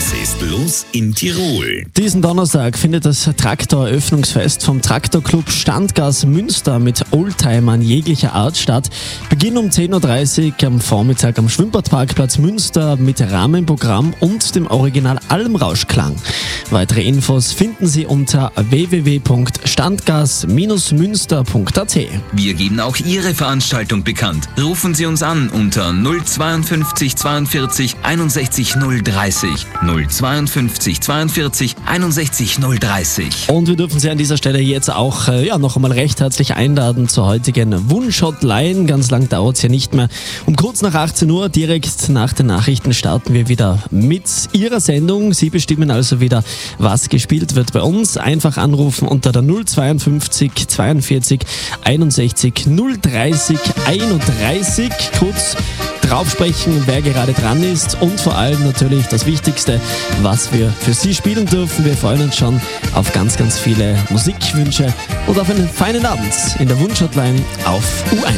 Was ist los in Tirol? Diesen Donnerstag findet das Traktoreröffnungsfest vom Traktorclub Standgas Münster mit Oldtimern jeglicher Art statt. Beginn um 10.30 Uhr am Vormittag am Schwimmbadparkplatz Münster mit Rahmenprogramm und dem Original Almrauschklang. Weitere Infos finden Sie unter www.standgas-münster.at. Wir geben auch Ihre Veranstaltung bekannt. Rufen Sie uns an unter 052 42 61 030. 052 42 61 030. Und wir dürfen Sie an dieser Stelle jetzt auch noch einmal recht herzlich einladen zur heutigen Wunsch-Hotline. Ganz lang dauert es ja nicht mehr. Um kurz nach 18 Uhr, direkt nach den Nachrichten, starten wir wieder mit Ihrer Sendung. Sie bestimmen also wieder, was gespielt wird bei uns. Einfach anrufen unter der 052 42 61 030 31. Kurz drauf sprechen, wer gerade dran ist und vor allem natürlich das Wichtigste, was wir für Sie spielen dürfen. Wir freuen uns schon auf ganz, ganz viele Musikwünsche und auf einen feinen Abend in der Wunsch-Hotline auf U1.